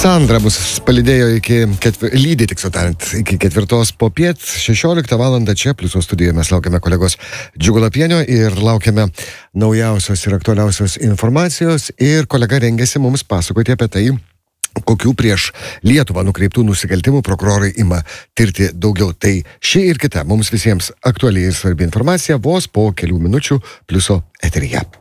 Sandra mus palydėjo lydi, tiksliau tariant, iki 4 popiet, 16 valandą čia, Pliuso studijoje mes laukiame kolegos Džiugo Lapienio ir laukiame naujausios ir aktualiausios informacijos ir kolega rengėsi mums pasakoti apie tai, kokių prieš Lietuvą nukreiptų nusikaltimų prokurorai ima tirti daugiau. Tai ši ir kita mums visiems aktuali ir svarbi informacija vos po kelių minučių Pliuso eteryje.